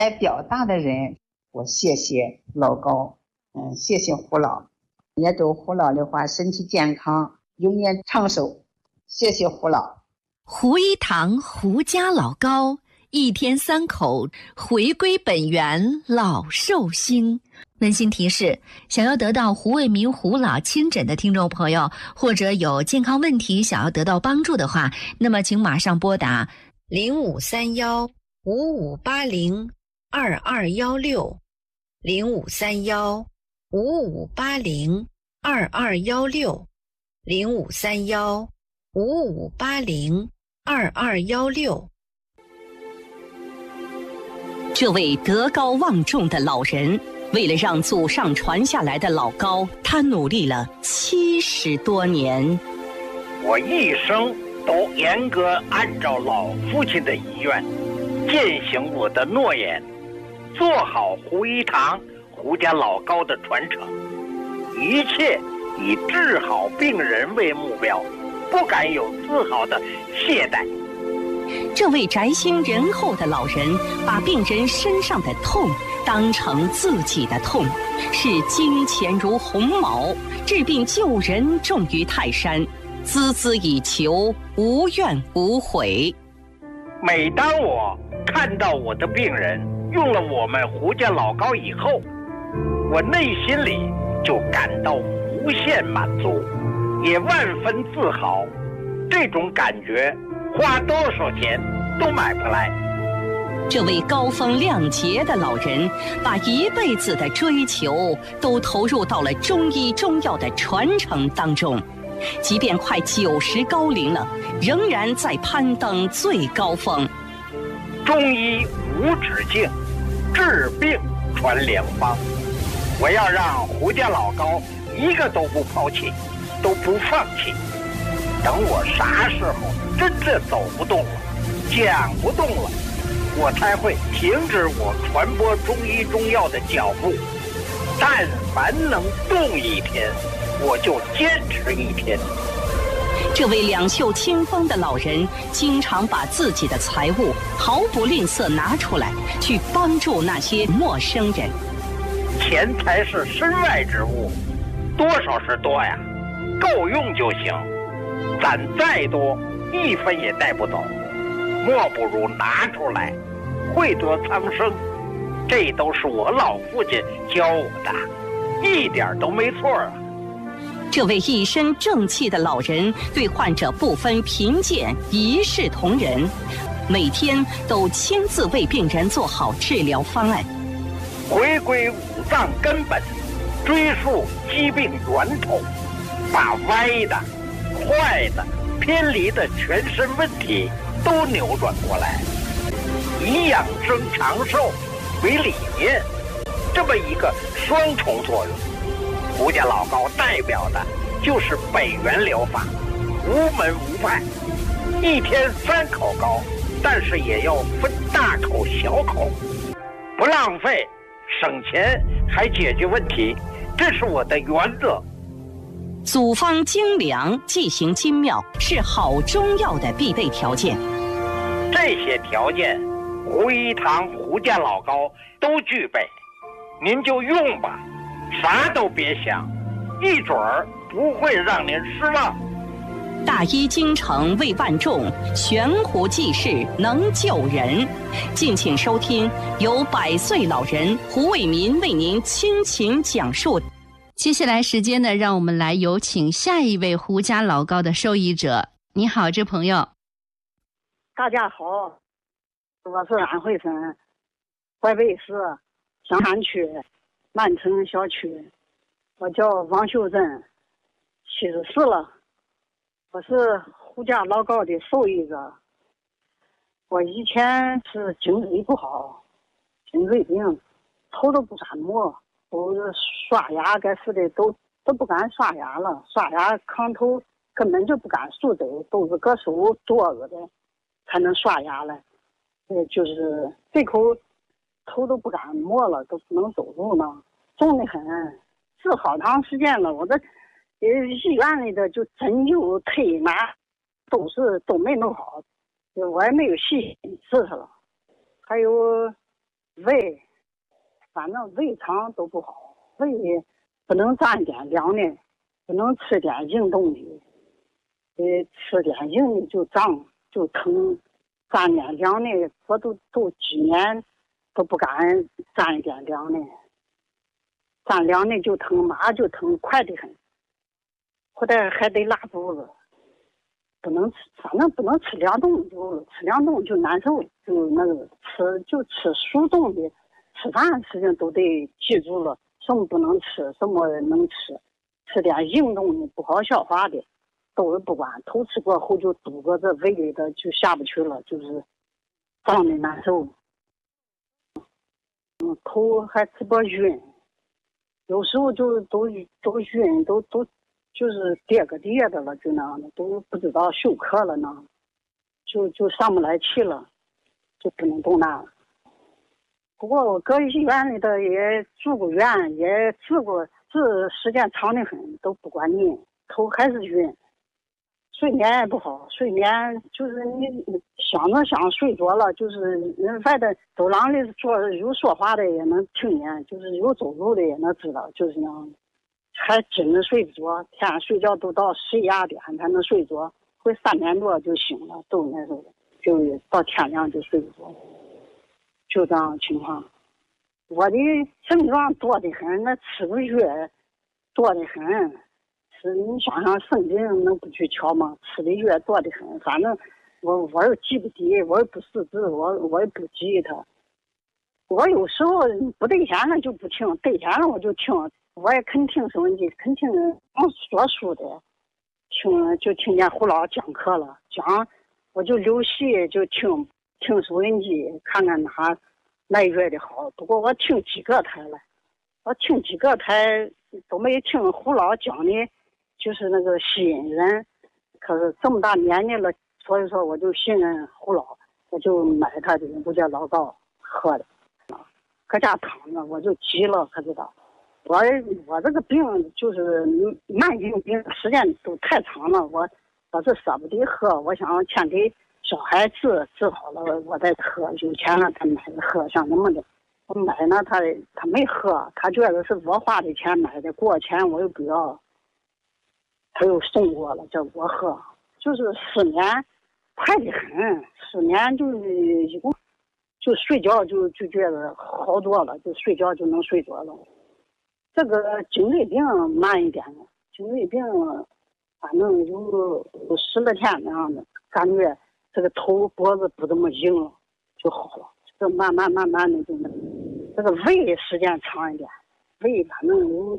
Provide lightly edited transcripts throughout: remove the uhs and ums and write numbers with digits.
来表达的人，我谢谢老高，谢谢胡老，也祝胡老的话身体健康，永远长寿，谢谢胡老。 胡一堂胡家老高，一天3口回归本源，老寿星。温馨提示：想要得到胡卫民胡老亲诊的听众朋友，或者有健康问题想要得到帮助的话，那么请马上拨打 0531-5580-2216，0531-5580-2216。这位德高望重的老人，为了让祖上传下来的老高，他努力了70多年。 我一生都严格按照老父亲的遗愿，践行我的诺言，做好胡一堂胡家老高的传承，一切以治好病人为目标，不敢有丝毫的懈怠。 这位宅心仁厚的老人，把病人身上的痛当成自己的痛，视金钱如鸿毛，治病救人重于泰山，孜孜以求，无怨无悔。 每当我看到我的病人用了我们胡家老高以后，我内心里就感到无限满足，也万分自豪。这种感觉花多少钱都买不来。 这位高风亮节的老人，把一辈子的追求都投入到了中医中药的传承当中，即便快90高龄了，仍然在攀登最高峰。 中医无止境，治病传良方。我要让胡家老高一个都不抛弃，都不放弃。等我啥时候真正走不动了，讲不动了，我才会停止我传播中医中药的脚步。但凡能动一天，我就坚持一天。 这位两袖清风的老人，经常把自己的财物毫不吝啬拿出来，去帮助那些陌生人。 钱财是身外之物，多少是多呀，够用就行。攒再多，1分也带不走，莫不如拿出来，惠泽苍生。这都是我老父亲教我的，一点都没错啊。 这位一身正气的老人，对患者不分贫贱，一视同仁，每天都亲自为病人做好治疗方案。 回归五脏根本，追溯疾病源头，把歪的、坏的、偏离的全身问题都扭转过来，以养生长寿为理念，这么一个双重作用。胡家老高代表的就是北元疗法，无门无派，一天3口高，但是也要分大口小口，不浪费，省钱还解决问题，这是我的原则。 组方精良，剂型精妙，是好中药的必备条件。 这些条件，胡一堂胡家老高都具备，您就用吧，啥都别想，一准儿不会让您失望。 大医精诚为万众，悬壶济世能救人。敬请收听由100岁老人胡卫民为您倾情讲述。 接下来时间呢，让我们来有请下一位胡家老高的受益者。你好，这朋友。 大家好，我是安徽省淮北市湘潭区南城小区，我叫王秀珍，74了，我是胡家老高的受益者。我以前是颈椎不好，颈椎病，头都不敢摸，都是刷牙该是的都不敢刷牙了，刷牙炕头根本就不敢竖着，都是搁手坐着的才能刷牙了。就是这口头都不敢摸了，都不能走路呢，重得很，治好长时间了。我这医院里的就针灸推拿都没弄好，我也没有细治它了。还有胃，反正胃肠都不好，胃不能沾点凉的，不能吃点硬东西，吃点硬的就胀就疼，沾点凉的我都几年都不敢沾一点凉的，沾凉的就疼，马上就疼，快得很，后来还得拉肚子。不能吃，反正不能吃凉冻，吃凉冻就难受，就那个吃熟冻的，吃饭事情都得记住了，什么不能吃，什么能吃，吃点硬冻的不好消化的，都是不管，头吃过后就肚子这胃里的就下不去了，就是胀的难受，头还直播晕，有时候就都晕，都就是跌个跌的了，就那样的，都不知道休克了呢，就上不来气了，就不能动弹了。不过我搁医院里头也住过院，也治时间长的很，都不管你，头还是晕，睡眠也不好，睡眠就是你想睡着了，就是人外的走廊里有说话的也能听见，就是有走路的也能知道，就是那样的。还真的睡不着，天上睡觉都到11、12点才能睡着，会3点多就醒了，都那时候就到天亮就睡不着，就这样情况。我的症状多得很，那吃个药多得很，是你想想圣经能不去瞧吗？吃的药多得很，反正我又记不得，我也不识字，我也不记它。我有时候不对闲了就不听，对闲了我就听。我也肯听收音机，肯听说书的，就听见胡老讲课了，讲我就留戏就听收音机，看看哪一个的好。不过我听几个台了，我听几个台都没听胡老讲的，就是那个吸引人。可是这么大年纪了，所以说我就信任胡老，我就买他的五节老膏喝的，搁家躺着我就急了，可知道。我这个病就是慢性病，时间都太长了，我是舍不得喝，我想先给小孩治好了，我再喝，有钱了才买着喝，像那么的。我买呢，他没喝，他觉得是我花的钱买的，过钱我又不要，他又送我了，叫我喝，就是失眠，快得很，失眠就是一共就睡觉就觉得好多了，就睡觉就能睡着了。这个颈椎病慢一点的，颈椎病反正有10来天那样的，感觉这个头脖子不这么硬了就好了，这慢慢的就那个。这个胃时间长一点，胃反正有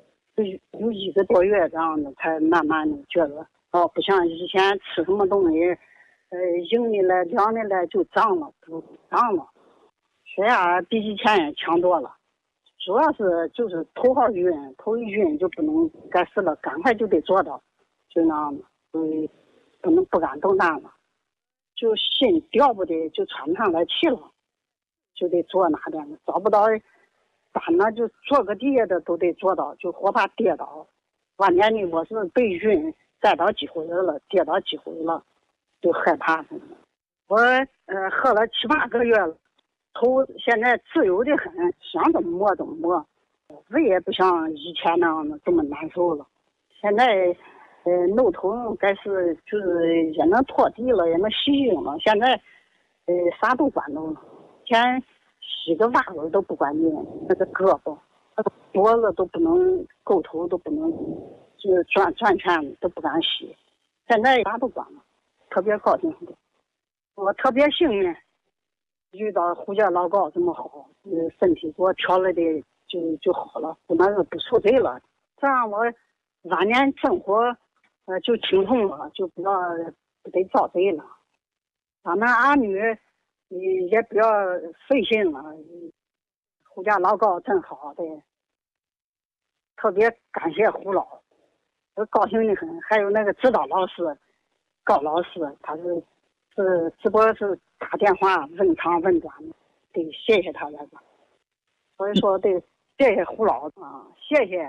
1个多月这样的，才慢慢的觉得不像以前吃什么东西，硬的了凉的了就胀了，不胀了，血压比以前也强多了。主要是就是头好晕，头一晕就不能干事了，赶快就得做到，就那样的，不敢动弹了，就心调不得，就喘不上来气了，就得做哪点的，找不到咱呢就坐个地下的都得做到，就活怕跌倒。晚年呢我是被晕栽倒几回了，跌倒几回了，就害怕。我喝了7、8个月了。头现在自由的很，想怎么摸怎么摸，胃也不像以前那样的这么难受了。现在弄头该是就是也能拖地了，也能洗衣了。现在啥都管动了。以前洗个袜子都不管用，那个胳膊、那个脖子都不能，够头都不能，就转圈都不敢洗。现在啥都管了，特别高兴。我特别幸运。遇到胡家老高这么好，身体给我调了的就好了，不那个不受罪了，这样我晚年生活就轻松了，就不得遭罪了。咱们儿女也不要费心了，胡家老高真好的，特别感谢胡老，我高兴的很。还有那个指导老师高老师，他是直播是打电话问长问短，得谢谢他来吧。所以说得谢谢胡老啊，谢谢。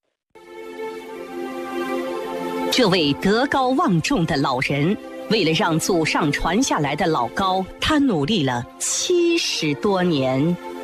这位德高望重的老人，为了让祖上传下来的老高，他努力了70多年。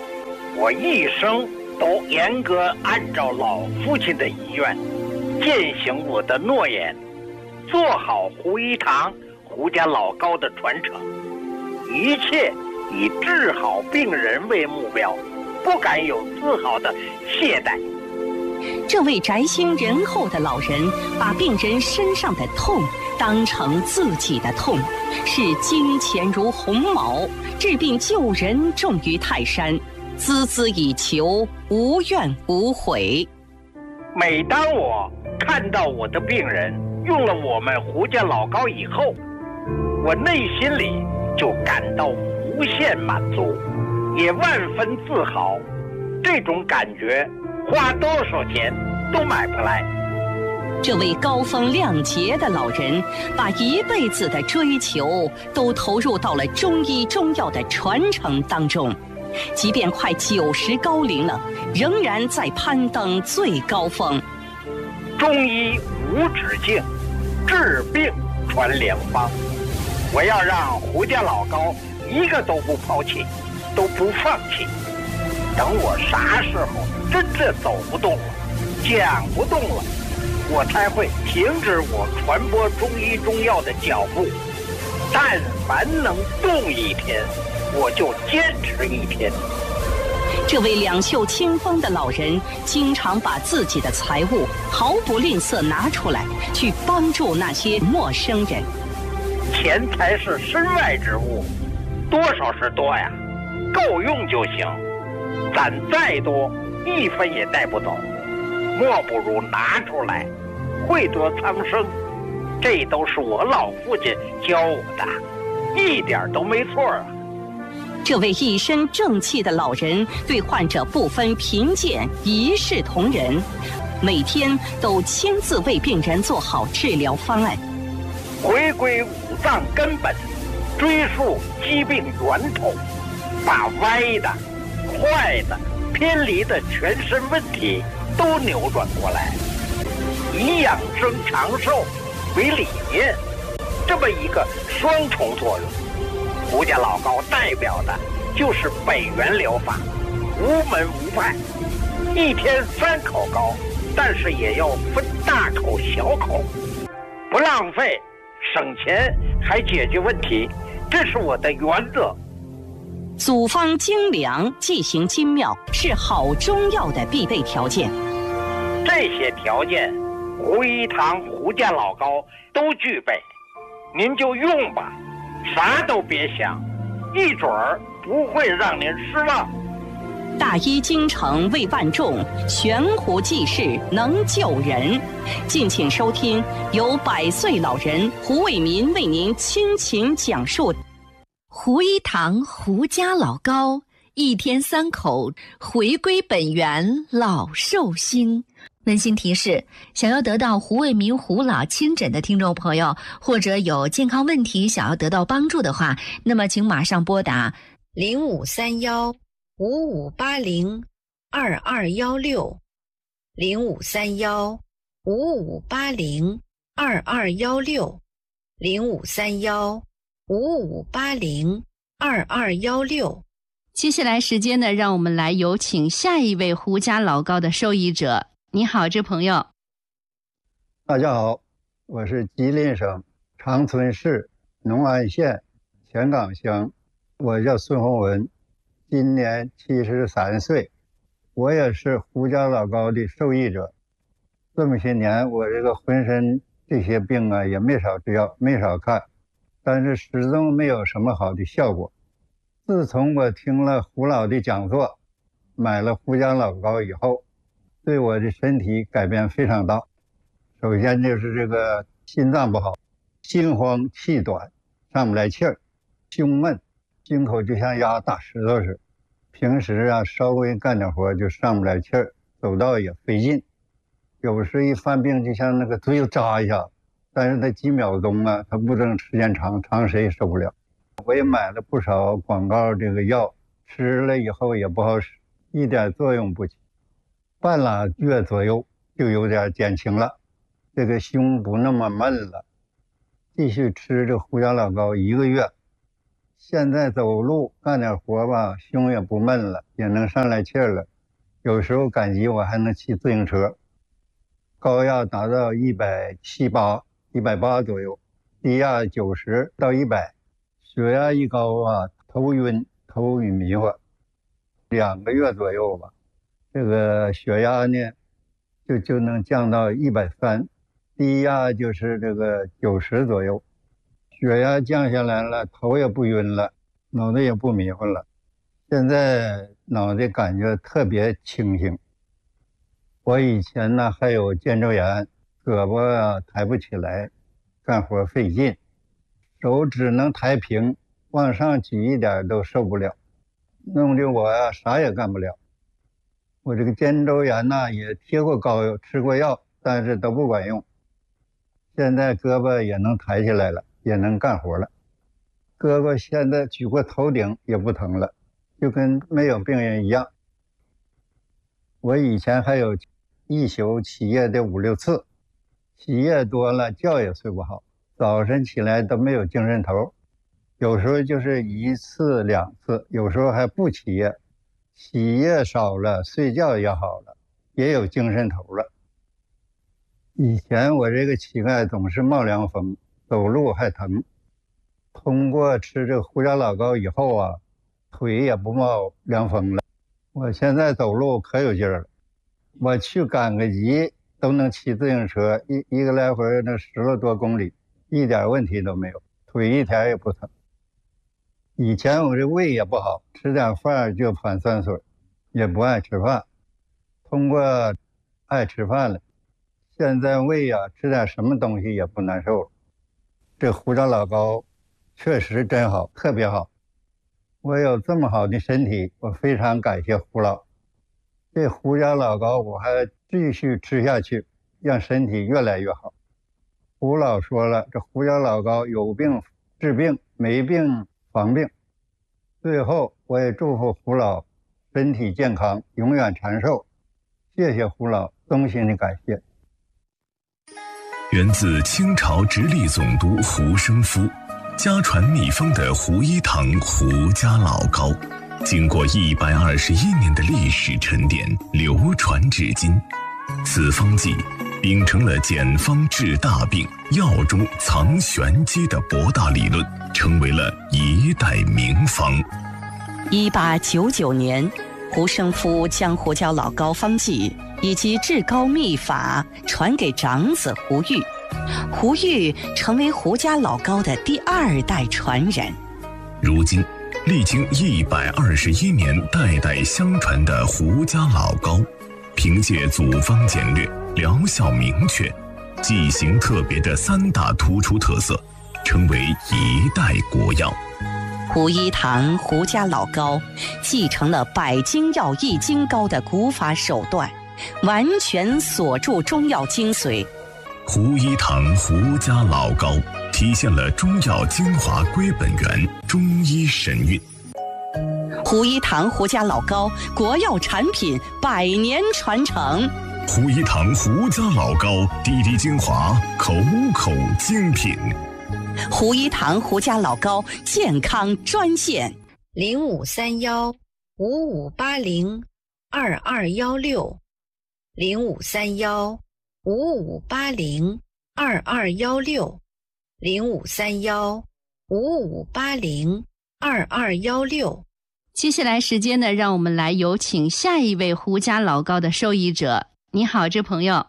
我一生都严格按照老父亲的遗愿，践行我的诺言，做好胡一堂胡家老高的传承，一切以治好病人为目标，不敢有丝毫的懈怠。 这位宅心仁厚的老人，把病人身上的痛当成自己的痛，视金钱如鸿毛，治病救人重于泰山，孜孜以求，无怨无悔。 每当我看到我的病人用了我们胡家老高以后，我内心里就感到无限满足，也万分自豪。这种感觉花多少钱都买不来。 这位高风亮节的老人，把一辈子的追求都投入到了中医中药的传承当中，即便快90高龄了，仍然在攀登最高峰。 中医无止境，治病传良方。我要让胡家老高一个都不抛弃，都不放弃。等我啥时候真正走不动了，讲不动了，我才会停止我传播中医中药的脚步。但凡能动一天，我就坚持一天。 这位两袖清风的老人，经常把自己的财物毫不吝啬拿出来，去帮助那些陌生人。 钱财是身外之物，多少是多呀，够用就行。攒再多，一分也带不走，莫不如拿出来，惠得苍生。这都是我老父亲教我的，一点都没错啊。 这位一身正气的老人，对患者不分贫贱，一视同仁，每天都亲自为病人做好治疗方案。 回归五脏根本，追溯疾病源头，把歪的、坏的、偏离的全身问题都扭转过来，以养生长寿为理念，这么一个双重作用。胡家老高代表的就是北元疗法，无门无派，一天3口膏，但是也要分大口小口，不浪费，省钱还解决问题，这是我的原则。 组方精良，剂行精妙，是好中药的必备条件。 这些条件，胡一堂胡家老高都具备，您就用吧，啥都别想，一准儿不会让您失望。 大医精诚为万众，悬壶济世能救人。敬请收听由100岁老人胡卫民为您倾情讲述胡一堂胡家老高，一天3口，回归本源老寿星。温馨提示：想要得到胡卫民胡老亲诊的听众朋友，或者有健康问题想要得到帮助的话，那么请马上拨打0531-5580-2216 0531-5580-2216 0531-5580-2216。接下来时间呢，让我们来有请下一位胡家老高的受益者。你好，这朋友。 大家好，我是吉林省长春市农安县前岗乡，我叫孙洪文，今年73岁，我也是胡家老高的受益者。这么些年，我这个浑身这些病啊也没少治药，没少看，但是始终没有什么好的效果。自从我听了胡老的讲座，买了胡家老高以后，对我的身体改变非常大。首先就是这个心脏不好，心慌气短，上不来气儿，胸闷，胸口就像压大石头似的。平时啊稍微干点活就上不来气儿，走道也费劲。有时一犯病就像那个嘴扎一下，但是它几秒钟啊，它不能时间长，长谁也受不了。我也买了不少广告这个药，吃了以后也不好使，一点作用不起。半拉月左右就有点减轻了，这个胸不那么闷了。继续吃这胡家老高1个月， 现在走路干点活吧，胸也不闷了，也能上来气儿了。有时候赶集我还能骑自行车。高压达到178、180左右，低压90到100。血压一高啊，头晕、头晕迷糊。2个月左右吧，这个血压呢就能降到130，低压就是这个90左右。血压降下来了，头也不晕了，脑袋也不迷糊了。现在脑袋感觉特别清醒。我以前呢还有肩周炎，胳膊啊抬不起来，干活费劲，手只能抬平，往上举一点都受不了，弄得我呀啥也干不了。我这个肩周炎呢也贴过膏药，吃过药，但是都不管用。现在胳膊也能抬起来了，也能干活了。胳膊现在举过头顶也不疼了，就跟没有病人一样。我以前还有一宿起夜的5、6次，起夜多了觉也睡不好，早晨起来都没有精神头，有时候就是1次2次，有时候还不起夜，起夜少了，睡觉也好了，也有精神头了。以前我这个膝盖总是冒凉风，走路还疼，通过吃这个胡椒老膏以后啊，腿也不冒凉风了。我现在走路可有劲儿了，我去赶个集都能骑自行车，一个来回那10了多公里，一点问题都没有，腿一点也不疼。以前我这胃也不好，吃点饭就反酸水，也不爱吃饭，通过爱吃饭了，现在胃啊吃点什么东西也不难受了。这胡椒老膏确实真好，特别好。我有这么好的身体，我非常感谢胡老。这胡椒老膏我还继续吃下去，让身体越来越好。胡老说了，这胡椒老膏有病治病，没病防病。最后我也祝福胡老身体健康，永远长寿。谢谢胡老，衷心的感谢。 源自清朝直隶总督胡生夫，家传秘方的胡一堂胡家老膏，经过121年的历史沉淀，流传至今。此方剂秉承了简方治大病、药中藏玄机的博大理论，成为了一代名方。 1899年，胡生夫将胡椒老膏方剂以及治膏秘法传给长子胡玉，胡玉成为胡家老膏的第2代传人。 如今历经121年代代相传的胡家老膏，凭借组方简略、疗效明确、剂型特别的3大突出特色，成为一代国药。 胡一堂胡家老膏继承了百精药易筋膏的古法手段，完全锁住中药精髓。 胡一堂胡家老膏体现了中药精华归本源，中医神韵。 胡一堂胡家老膏国药产品100年传承。 胡一堂胡家老膏滴滴精华，口口精品。 胡一堂胡家老膏健康专线 0531-5580-2216，0531-5580-2216。接下来时间呢，让我们来有请下一位胡家老膏的受益者。你好，这朋友。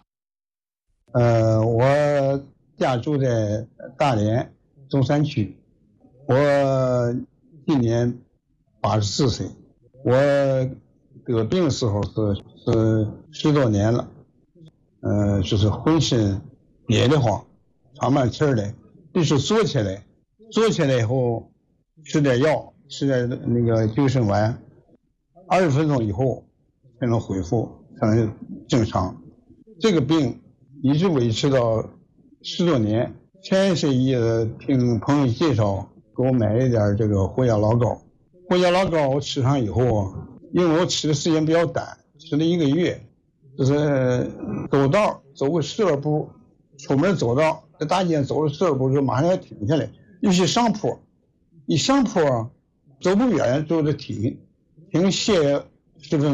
我家住在大连中山区，我今年84岁。我得病的时候是10多年了，就是浑身憋得慌，喘不上气儿来，必须坐起来以后吃点药，吃点那个救生丸，20分钟以后才能恢复成正常。这个病一直维持到10多年。前些日听朋友介绍，给我买了一点这个胡椒老膏。胡椒老膏我吃上以后，因为我吃的时间比较短，吃了1个月，就是走道走个12步，出门走道在大街走了12步就马上要停下来，尤其上坡一上坡走不远就得停歇10分钟。